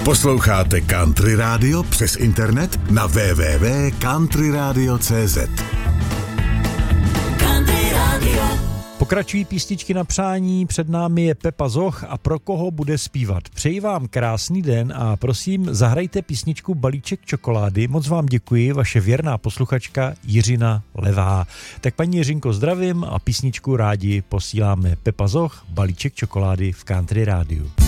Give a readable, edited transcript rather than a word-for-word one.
Posloucháte Country Radio přes internet na www.countryradio.cz. Pokračují písničky na přání, před námi je Pepa Zoch a pro koho bude zpívat. Přeji vám krásný den a prosím zahrajte písničku Balíček čokolády. Moc vám děkuji, vaše věrná posluchačka Jiřina Levá. Tak paní Jiřinko zdravím a písničku rádi posíláme. Pepa Zoch, Balíček čokolády v Country Rádiu.